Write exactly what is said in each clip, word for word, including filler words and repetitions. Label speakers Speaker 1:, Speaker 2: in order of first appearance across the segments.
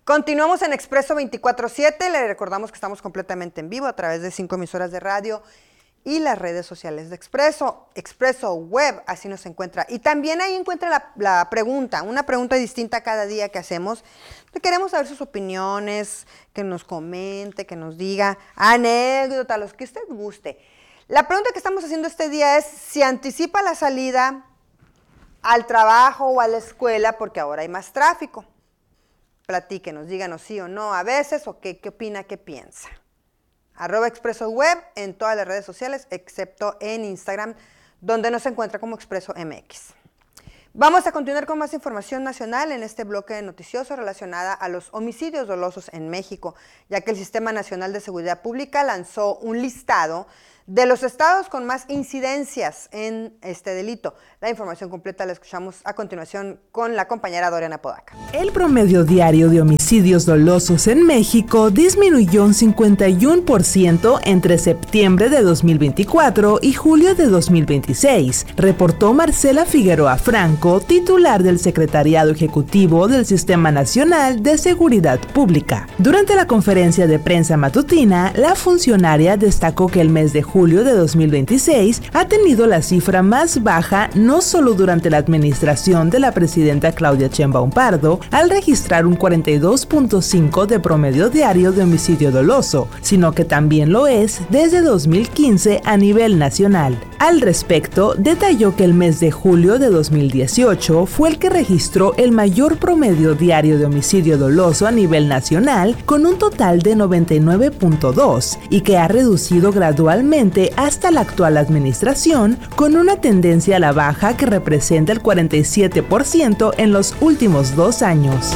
Speaker 1: Continuamos en Expreso veinticuatro siete, le recordamos que estamos completamente en vivo a través de cinco emisoras de radio y las redes sociales de Expreso, Expreso Web, así nos encuentra. Y también ahí encuentra la, la pregunta, una pregunta distinta cada día que hacemos. Queremos saber sus opiniones, que nos comente, que nos diga anécdotas, los que usted guste. La pregunta que estamos haciendo este día es si anticipa la salida al trabajo o a la escuela porque ahora hay más tráfico. Platíquenos, díganos sí o no a veces, o qué, qué opina, qué piensa. Arroba Expreso Web en todas las redes sociales, excepto en Instagram, donde nos encuentra como Expreso M X. Vamos a continuar con más información nacional en este bloque noticioso relacionada a los homicidios dolosos en México, ya que el Sistema Nacional de Seguridad Pública lanzó un listado de los estados con más incidencias en este delito. La información completa la escuchamos a continuación con la compañera Doriana Apodaca.
Speaker 2: El promedio diario de homicidios dolosos en México disminuyó un cincuenta y uno por ciento entre septiembre de dos mil veinticuatro y julio de dos mil veintiséis, reportó Marcela Figueroa Franco, titular del Secretariado Ejecutivo del Sistema Nacional de Seguridad Pública. Durante la conferencia de prensa matutina, la funcionaria destacó que el mes de julio julio de dos mil veintiséis ha tenido la cifra más baja no solo durante la administración de la presidenta Claudia Sheinbaum Pardo, al registrar un cuarenta y dos punto cinco de promedio diario de homicidio doloso, sino que también lo es desde dos mil quince a nivel nacional. Al respecto, detalló que el mes de julio de dos mil dieciocho fue el que registró el mayor promedio diario de homicidio doloso a nivel nacional, con un total de noventa y nueve punto dos, y que ha reducido gradualmente hasta la actual administración, con una tendencia a la baja que representa el cuarenta y siete por ciento en los últimos dos años.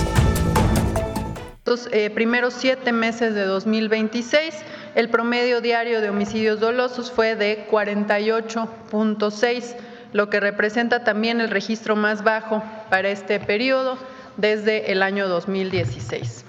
Speaker 3: Los eh, primeros siete meses de dos mil veintiséis, el promedio diario de homicidios dolosos fue de cuarenta y ocho punto seis, lo que representa también el registro más bajo para este periodo desde el año dos mil dieciséis.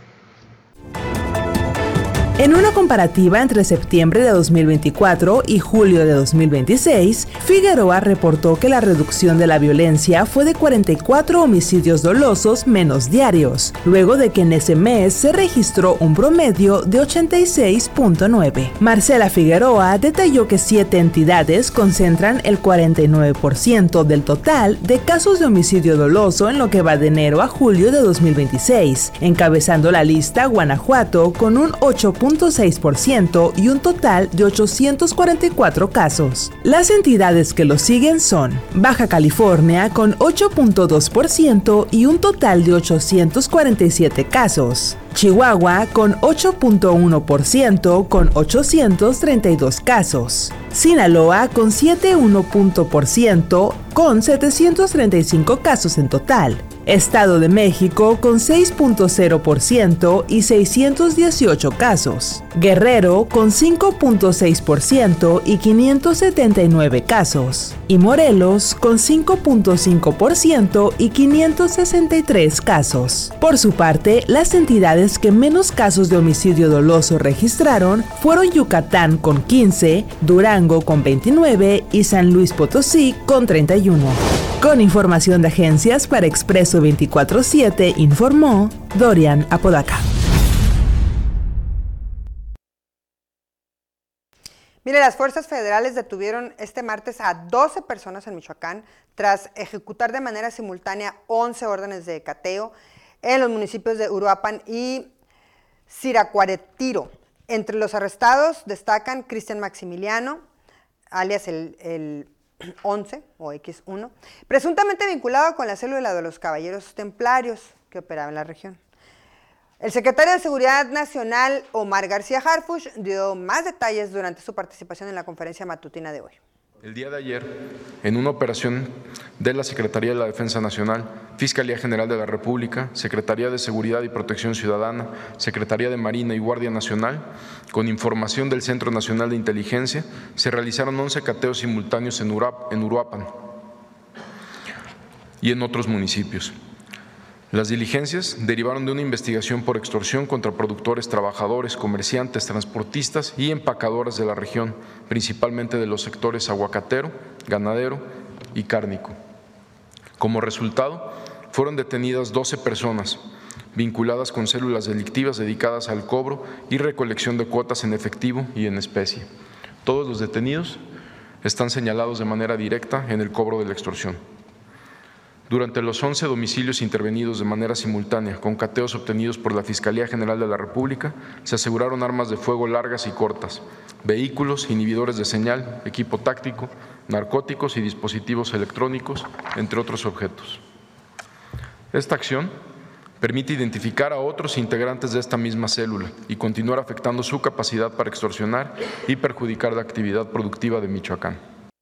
Speaker 2: En una comparativa entre septiembre de dos mil veinticuatro y julio de dos mil veintiséis, Figueroa reportó que la reducción de la violencia fue de cuarenta y cuatro homicidios dolosos menos diarios, luego de que en ese mes se registró un promedio de ochenta y seis punto nueve. Marcela Figueroa detalló que siete entidades concentran el cuarenta y nueve por ciento del total de casos de homicidio doloso en lo que va de enero a julio de dos mil veintiséis, encabezando la lista Guanajuato con un ocho punto seis por ciento y un total de ochocientos cuarenta y cuatro casos. Las entidades que lo siguen son Baja California con ocho punto dos por ciento y un total de ochocientos cuarenta y siete casos. Chihuahua con ocho punto uno por ciento con ochocientos treinta y dos casos. Sinaloa con siete punto uno por ciento con setecientos treinta y cinco casos en total. Estado de México con seis punto cero por ciento y seiscientos dieciocho casos. Guerrero con cinco punto seis por ciento y quinientos setenta y nueve casos. Y Morelos con cinco punto cinco por ciento y quinientos sesenta y tres casos. Por su parte, las entidades que menos casos de homicidio doloso registraron fueron Yucatán con quince, Durango con veintinueve y San Luis Potosí con treinta y uno. Con información de agencias para Expreso veinticuatro siete, informó Dorian Apodaca.
Speaker 1: Mire, las fuerzas federales detuvieron este martes a doce personas en Michoacán tras ejecutar de manera simultánea once órdenes de cateo en los municipios de Uruapan y Siracuaretiro. Entre los arrestados destacan Cristian Maximiliano, alias el, el once o equis uno, presuntamente vinculado con la célula de los Caballeros Templarios que operaba en la región. El secretario de Seguridad Nacional, Omar García Harfuch, dio más detalles durante su participación en la conferencia matutina de hoy.
Speaker 4: El día de ayer, en una operación de la Secretaría de la Defensa Nacional, Fiscalía General de la República, Secretaría de Seguridad y Protección Ciudadana, Secretaría de Marina y Guardia Nacional, con información del Centro Nacional de Inteligencia, se realizaron once cateos simultáneos en, Urap, en Uruapan y en otros municipios. Las diligencias derivaron de una investigación por extorsión contra productores, trabajadores, comerciantes, transportistas y empacadoras de la región, principalmente de los sectores aguacatero, ganadero y cárnico. Como resultado, fueron detenidas doce personas vinculadas con células delictivas dedicadas al cobro y recolección de cuotas en efectivo y en especie. Todos los detenidos están señalados de manera directa en el cobro de la extorsión. Durante los once domicilios intervenidos de manera simultánea con cateos obtenidos por la Fiscalía General de la República, se aseguraron armas de fuego largas y cortas, vehículos, inhibidores de señal, equipo táctico, narcóticos y dispositivos electrónicos, entre otros objetos. Esta acción permite identificar a otros integrantes de esta misma célula y continuar afectando su capacidad para extorsionar y perjudicar la actividad productiva de Michoacán.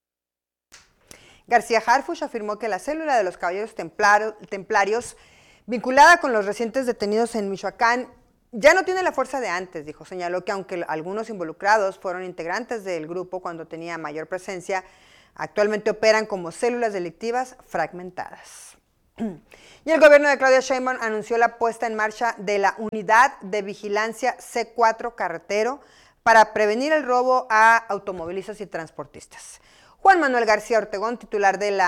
Speaker 1: García Harfuch afirmó que la célula de los Caballeros Templarios, vinculada con los recientes detenidos en Michoacán, ya no tiene la fuerza de antes, dijo. Señaló que aunque algunos involucrados fueron integrantes del grupo cuando tenía mayor presencia, actualmente operan como células delictivas fragmentadas. Y el gobierno de Claudia Sheinbaum anunció la puesta en marcha de la Unidad de Vigilancia C cuatro Carretero para prevenir el robo a automovilistas y transportistas. Juan Manuel García Ortegón, titular de la